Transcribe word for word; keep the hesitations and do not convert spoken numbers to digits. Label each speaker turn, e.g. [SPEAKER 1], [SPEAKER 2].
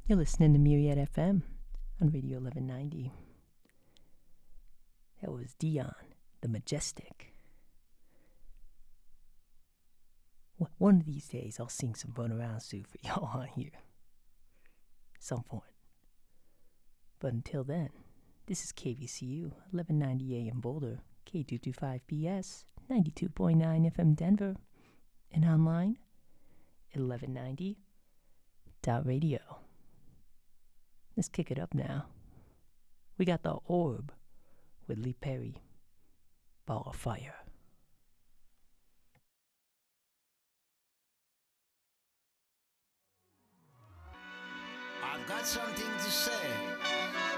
[SPEAKER 1] You're listening to Myriad F M on Radio eleven ninety. That was Dion, the Majestic. One of these days, I'll sing some Run Around Sue for y'all on here. Some point. But until then, this is K V C U, eleven ninety A M Boulder, K two twenty-five B S, ninety-two point nine F M Denver, and online at eleven ninety dot radio. Let's kick it up now. We got the Orb with Lee Perry, Ball of Fire.
[SPEAKER 2] I've got something to say.